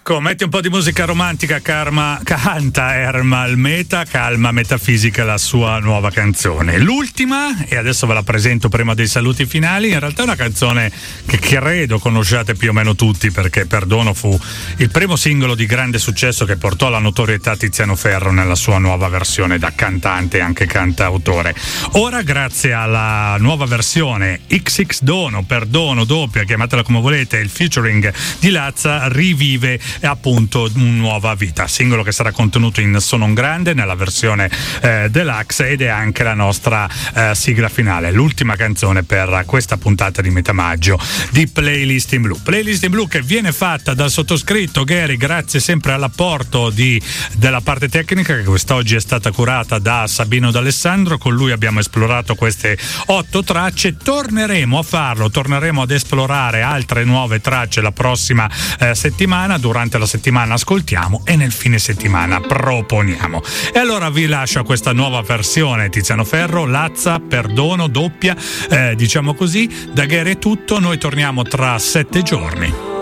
Ecco, metti un po' di musica romantica, canta Ermal Meta, calma metafisica, la sua nuova canzone. L'ultima, e adesso ve la presento prima dei saluti finali, in realtà è una canzone che credo conosciate più o meno tutti, perché Perdono fu il primo singolo di grande successo che portò alla notorietà Tiziano Ferro nella sua nuova versione da cantante e anche cantautore. Ora, grazie alla nuova versione XX Dono, Perdono, doppia, chiamatela come volete, il featuring di Lazza, rivive appunto una nuova vita, singolo che sarà contenuto in Sono un grande nella versione deluxe, ed è anche la nostra sigla finale, l'ultima canzone per questa puntata di metà maggio di Playlist in Blu che viene fatta dal sottoscritto Gary, grazie sempre all'apporto della parte tecnica, che quest'oggi è stata curata da Sabino D'Alessandro. Con lui abbiamo esplorato queste 8 tracce, torneremo ad esplorare altre nuove tracce la prossima settimana. Durante la settimana ascoltiamo e nel fine settimana proponiamo. E allora vi lascio a questa nuova versione Tiziano Ferro, Lazza, Perdono, doppia, diciamo così. Da Gary è tutto, noi torniamo tra 7 giorni.